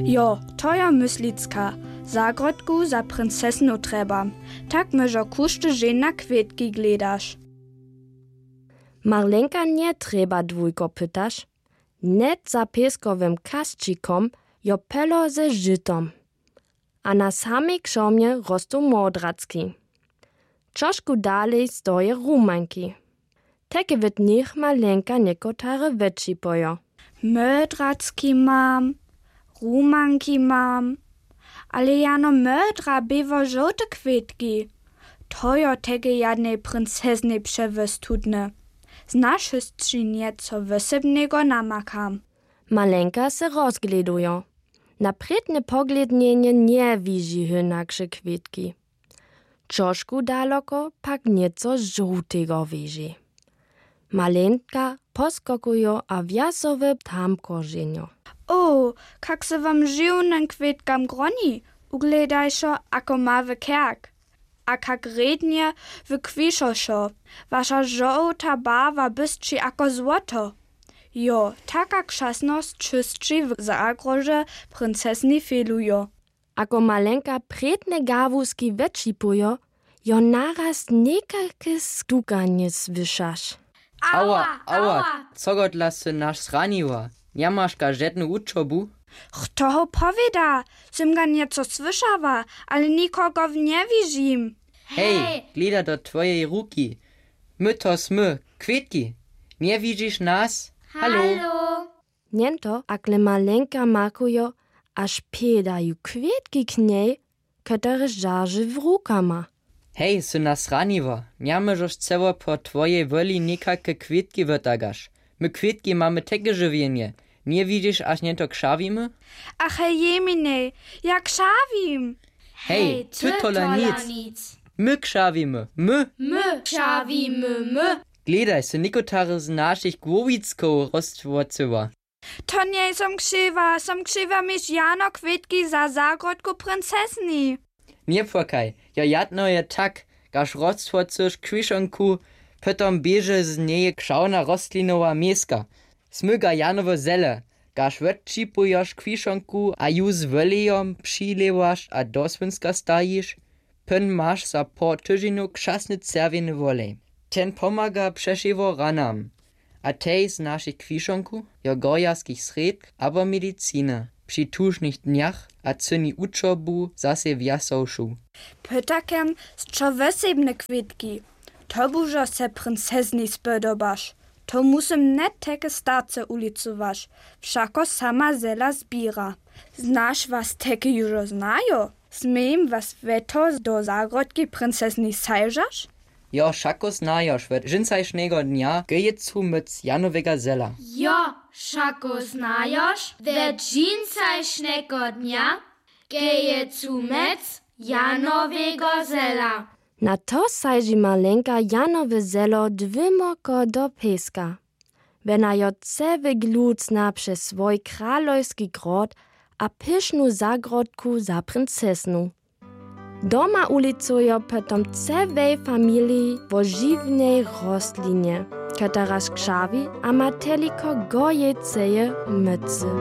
Jo, to je myslicka. Zagrodku za princesnu trebam. Tak možo kušte žena kwietki gledaš. Marlenka nie treba dwójko pytaš. Net za pieskowym kasčikom jo pelo ze żytom. A na samej krzomie rostu modracki. Trošku dalej stoje rumanki. Teke wird nich Marlenka niekotare wetši pojo. Mödracki mam, rumanki mam. Ale jano mödra bewo żołte kwietki. Tojo tege jadnej princesnej przewystudne. Znasz ci nieco wysebnego namakam. Marlenka se rozgledujo. Na predne poglednienie nie widzi hynaksze kwietki. Trošku daleko pak nieco żółtego widzi. Marlenka poskokujo a wjasowe tamko ženjo. O, kak se wam žiwnym kwietkam groni, ugledajšo ako mawy kerk. A kak rednie wykwiszoszo, wasza żołta barwa bystczy ako złoto. Jo, taka krzasność czystczy w zagroże princesni felujo. Ako Marlenka predne gawuski wetšipujo, jo naraz nekake stukanje słyšaš. Aua, co go dla se nasz zraniła? Nie masz żadną uczobu? Kto ho powiada? Sem ga nieco słyszała, ale nikogo nie widzim. Hej, gleda do twojej ruki. My to smy, kwietki. Nie widzisz nas? Hallo? Niento, akle Marlenka makujo, aż piedajú kwietki k nej, które żarzy w rukama. Hej, sy nas raniła. Nie możesz ceło po twojej woli nikake kwietki wytagasz. My kwietki mamy takie żywienie. Nie widzisz, aż nie to krzawimy? Ach jemine, jak krzawim. Hej, ty tola nic. My krzawimy, my. Krzawimy. Gledaj, se nikotare z naszych głowicków roztworcyła. To nie som krzywa mieć jano kwietki za zagrodku princesni. Nie płakaj, ja jadno je tak, gaż roztworcysz kwiszonku, potom bieže z niej krzawna rostlinowa mieska. Smyga janowe zele, gaż wetčipujoš kwiszonku, a ju z welejom přilewaš a do svinska stajiš, pyn maš za po tyžinu krzasny czerwieny wolej. Ten pomaga przeszywo ranam. A tej z naszych kwiszonku, jo gorjaskich sredk, abo medicina. Przy tużnych dniach a cyni uczobu zase wjasowszu. Pytakem z čo wesebne kwietki. To bużo se princesni spodobaš. To musím net teke starce ulicovaš. Všako sama zela zbira. Znaš was teke južo znajo? Smiem was veto do zagrodki princesni sajžaš? Jo, šako znajoš, ved žincajšnego dnia gejecu myc Janowega zela. Jo, šako znajoš, ved žincajšnego dnia gejecu myc Janowego zela. Na to sajži Marlenka Janowe zelo dwymoko do pieska. Wena jo cewy glucna przez swój kralojski grod a pysznu zagrodku za princesnu. Doma ulicujo potom cewej familii wo żywnej rostlinie, kataraż krzawi a ma teliko gojeceje mycy.